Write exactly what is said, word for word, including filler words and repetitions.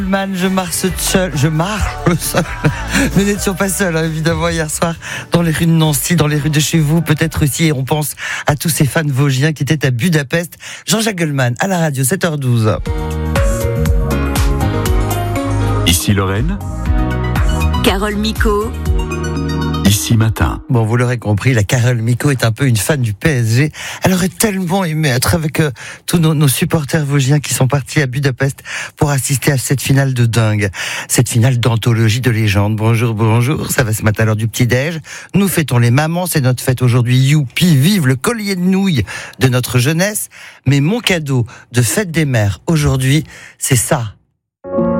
Man, je marche seul, je marche seul. Nous n'étions pas seuls, hein, évidemment, hier soir, dans les rues de Nancy, dans les rues de chez vous, peut-être aussi, et on pense à tous ces fans vosgiens qui étaient à Budapest. Jean-Jacques Goldman, à la radio, sept heures douze. Ici Lorraine. Carole Micot. Ici Matin. Bon, vous l'aurez compris, la Carole Micot est un peu une fan du P S G. Elle aurait tellement aimé être avec euh, tous nos, nos supporters vosgiens qui sont partis à Budapest pour assister à cette finale de dingue. Cette finale d'anthologie de légende. Bonjour, bonjour, ça va ce matin à l'heure du petit-déj. Nous fêtons les mamans, c'est notre fête aujourd'hui. Youpi, vive le collier de nouilles de notre jeunesse. Mais mon cadeau de fête des mères aujourd'hui, c'est ça.